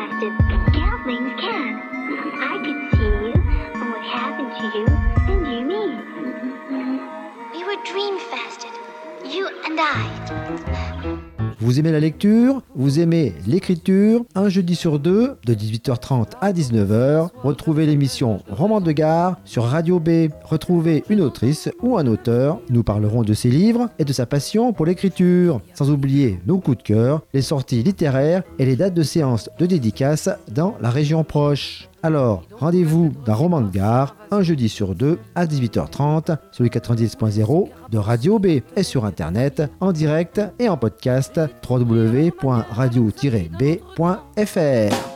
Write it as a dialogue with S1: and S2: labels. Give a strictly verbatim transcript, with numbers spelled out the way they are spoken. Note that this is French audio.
S1: fasted. Gelflings can. I could see you and what happened to you and you me. We were dream fasted, you and I.
S2: Vous aimez la lecture? Vous aimez l'écriture? Un jeudi sur deux, de dix-huit heures trente à dix-neuf heures, retrouvez l'émission Roman de gare sur Radio B. Retrouvez une autrice ou un auteur. Nous parlerons de ses livres et de sa passion pour l'écriture. Sans oublier nos coups de cœur, les sorties littéraires et les dates de séances de dédicaces dans la région proche. Alors, rendez-vous dans Roman de gare, un jeudi sur deux à dix-huit heures trente sur le quatre-vingt-dix point zéro de Radio B et sur Internet, en direct et en podcast w w w point radio tiret b point f r.